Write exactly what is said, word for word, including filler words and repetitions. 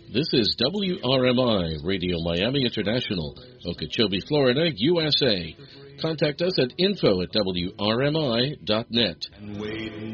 This is W R M I, Radio Miami International, Okeechobee, Florida, U S A. Contact us at info at W R M I dot net.